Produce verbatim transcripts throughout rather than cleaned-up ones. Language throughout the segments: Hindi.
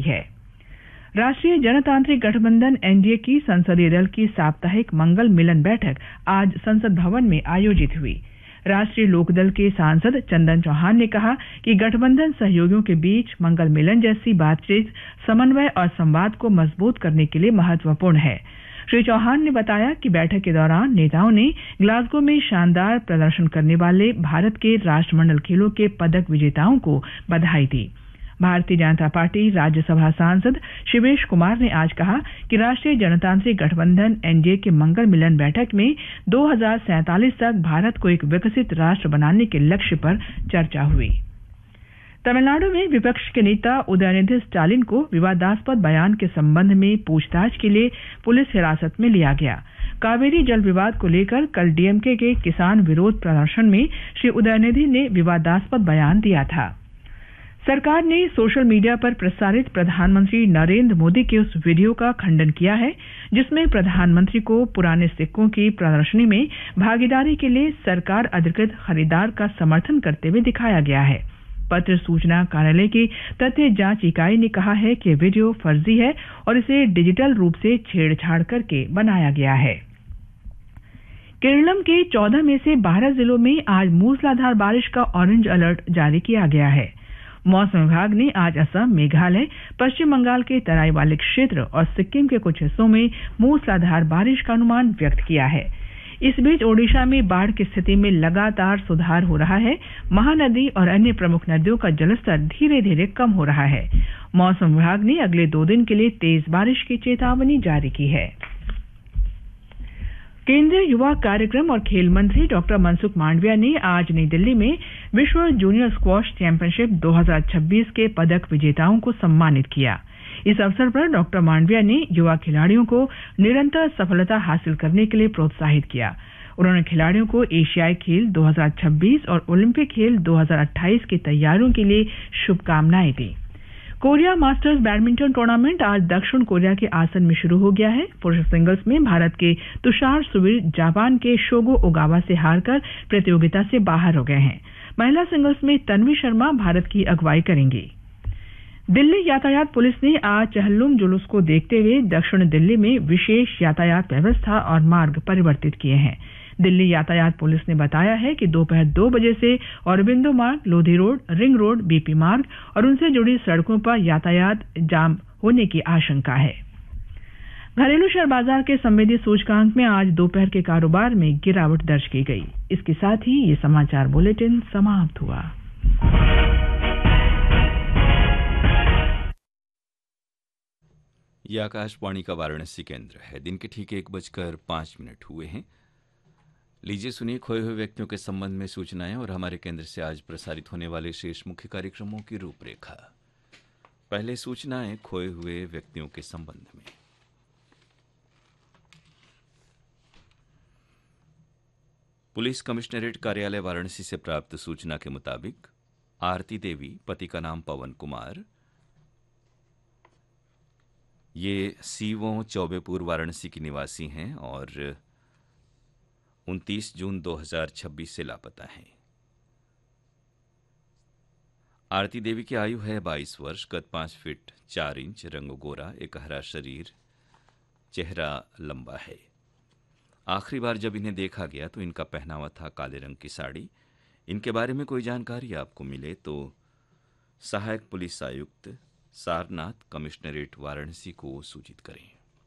है। राष्ट्रीय जनतांत्रिक गठबंधन एनडीए की संसदीय दल की साप्ताहिक मंगल मिलन बैठक आज संसद भवन में आयोजित हुई। राष्ट्रीय लोकदल के सांसद चंदन चौहान ने कहा कि गठबंधन सहयोगियों के बीच मंगल मिलन जैसी बातचीत समन्वय और संवाद को मजबूत करने के लिए महत्वपूर्ण है। श्री चौहान ने बताया कि बैठक के दौरान नेताओं ने ग्लासगो में शानदार प्रदर्शन करने वाले भारत के राष्ट्रमंडल खेलों के पदक विजेताओं को बधाई दी। भारतीय जनता पार्टी राज्यसभा सांसद शिवेश कुमार ने आज कहा कि राष्ट्रीय जनतांत्रिक गठबंधन एनडीए के मंगल मिलन बैठक में दो हज़ार सैंतालीस तक भारत को एक विकसित राष्ट्र बनाने के लक्ष्य पर चर्चा हुई। तमिलनाडु में विपक्ष के नेता उदयनिधि स्टालिन को विवादास्पद बयान के संबंध में पूछताछ के लिए पुलिस हिरासत में लिया गया। कावेरी जल विवाद को लेकर कल डीएमके के किसान विरोध प्रदर्शन में श्री उदयनिधि ने विवादास्पद बयान दिया था। सरकार ने सोशल मीडिया पर प्रसारित प्रधानमंत्री नरेंद्र मोदी के उस वीडियो का खंडन किया है जिसमें प्रधानमंत्री को पुराने सिक्कों की प्रदर्शनी में भागीदारी के लिए सरकार अधिकृत खरीदार का समर्थन करते हुए दिखाया गया है। पत्र सूचना कार्यालय की तथ्य जांच इकाई ने कहा है कि वीडियो फर्जी है और इसे डिजिटल रूप से छेड़छाड़ करके बनाया गया है। केरलम के चौदह में से बारह जिलों में आज मूसलाधार बारिश का ऑरेंज अलर्ट जारी किया गया है। मौसम विभाग ने आज असम, मेघालय, पश्चिम बंगाल के तराई वाले क्षेत्र और सिक्किम के कुछ हिस्सों में मूसलाधार बारिश का अनुमान व्यक्त किया है। इस बीच ओडिशा में बाढ़ की स्थिति में लगातार सुधार हो रहा है। महानदी और अन्य प्रमुख नदियों का जलस्तर धीरे धीरे कम हो रहा है। मौसम विभाग ने अगले दो दिन के लिए तेज बारिश की चेतावनी जारी की है। केंद्रीय युवा कार्यक्रम और खेल मंत्री डॉक्टर मनसुख मांडविया ने आज नई दिल्ली में विश्व जूनियर स्क्वॉश चैंपियनशिप दो हज़ार छब्बीस के पदक विजेताओं को सम्मानित किया। इस अवसर पर डॉक्टर मांडविया ने युवा खिलाड़ियों को निरंतर सफलता हासिल करने के लिए प्रोत्साहित किया। उन्होंने खिलाड़ियों को एशियाई खेल दो हज़ार छब्बीस और ओलंपिक खेल दो हज़ार अट्ठाईस की तैयारियों के लिए शुभकामनाएं दी। कोरिया मास्टर्स बैडमिंटन टूर्नामेंट आज दक्षिण कोरिया के आसन में शुरू हो गया है। पुरुष सिंगल्स में भारत के तुषार सुवीर जापान के शोगो ओगावा से हारकर प्रतियोगिता से बाहर हो गए हैं। महिला सिंगल्स में तन्वी शर्मा भारत की अगुवाई करेंगी। दिल्ली यातायात पुलिस ने आज चहल्लुम जुलूस को देखते हुए दक्षिण दिल्ली में विशेष यातायात व्यवस्था और मार्ग परिवर्तित किए हैं। दिल्ली यातायात पुलिस ने बताया है कि दोपहर दो बजे से औरबिंदो मार्ग, Lodhi road, ring road, BP मार्ग और उनसे जुड़ी सड़कों पर यातायात जाम होने की आशंका है। घरेलू शेयर बाजार के संवेदी सूचकांक में आज दोपहर के कारोबार में गिरावट दर्ज की गई। इसके साथ ही ये समाचार बुलेटिन समाप्त हुआ। यह आकाशवाणी का वाराणसी केंद्र है। दिन के ठीक एक बजकर पांच मिनट हुए हैं। लीजिए सुनिए खोए हुए व्यक्तियों के संबंध में सूचनाएं और हमारे केंद्र से आज प्रसारित होने वाले शेष मुख्य कार्यक्रमों की रूपरेखा। पहले सूचनाएं खोए हुए व्यक्तियों के संबंध में। पुलिस कमिश्नरेट कार्यालय वाराणसी से प्राप्त सूचना के मुताबिक आरती देवी, पति का नाम पवन कुमार, ये सीवों चौबेपुर वाराणसी की निवासी हैं और उनतीस जून दो हज़ार छब्बीस से लापता हैं। आरती देवी की आयु है बाईस वर्ष, कद पांच फीट चार इंच, रंग गोरा, एक हरा शरीर, चेहरा लंबा है। आखिरी बार जब इन्हें देखा गया तो इनका पहनावा था काले रंग की साड़ी। इनके बारे में कोई जानकारी आपको मिले तो सहायक पुलिस आयुक्त सारनाथ, कमिश्नरेट वाराणसी को सूचित करें।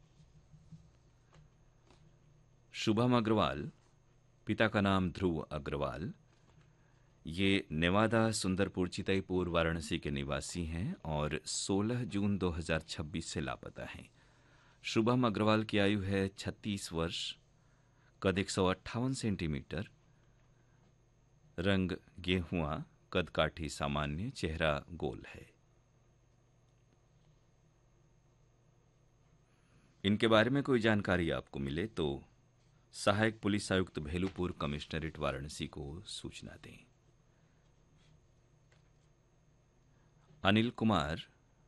शुभम अग्रवाल, पिता का नाम ध्रुव अग्रवाल, ये नेवादा सुंदरपुर चितईपुर वाराणसी के निवासी हैं और सोलह जून दो हज़ार छब्बीस से लापता हैं। शुभम अग्रवाल की आयु है छत्तीस वर्ष, कद एक सौ अट्ठावन सेंटीमीटर, रंग गेहुआ, कद काठी सामान्य, चेहरा गोल है। इनके बारे में कोई जानकारी आपको मिले तो सहायक पुलिस आयुक्त भेलूपुर, कमिश्नरेट वाराणसी को सूचना दें। अनिल कुमार,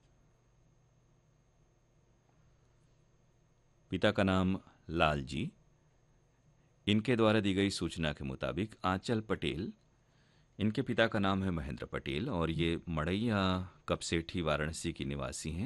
पिता का नाम लालजी, इनके द्वारा दी गई सूचना के मुताबिक आंचल पटेल, इनके पिता का नाम है महेंद्र पटेल और ये मड़ैया कपसेठी वाराणसी की निवासी हैं